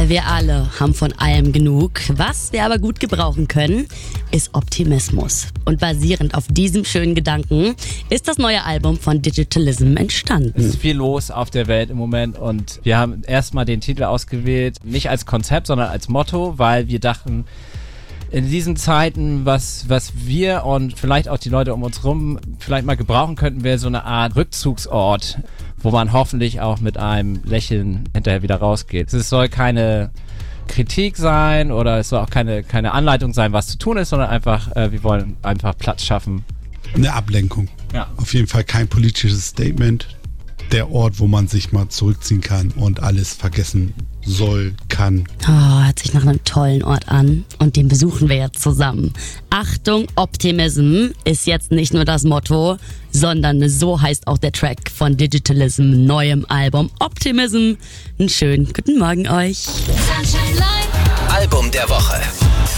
Wir alle haben von allem genug. Was wir aber gut gebrauchen können, ist Optimismus. Und basierend auf diesem schönen Gedanken ist das neue Album von Digitalism entstanden. Es ist viel los auf der Welt im Moment und wir haben erstmal den Titel ausgewählt, nicht als Konzept, sondern als Motto, weil wir dachten, in diesen Zeiten, was wir und vielleicht auch die Leute um uns rum vielleicht mal gebrauchen könnten, wäre so eine Art Rückzugsort, wo man hoffentlich auch mit einem Lächeln hinterher wieder rausgeht. Es soll keine Kritik sein oder es soll auch keine Anleitung sein, was zu tun ist, sondern einfach, wir wollen einfach Platz schaffen. Eine Ablenkung. Ja. Auf jeden Fall kein politisches Statement. Der Ort, wo man sich mal zurückziehen kann und alles vergessen soll, kann. Hört sich nach einem tollen Ort an und den besuchen wir jetzt zusammen. Achtung, Optimism ist jetzt nicht nur das Motto, sondern so heißt auch der Track von Digitalism, neuem Album Optimism. Einen schönen guten Morgen euch. Album der Woche.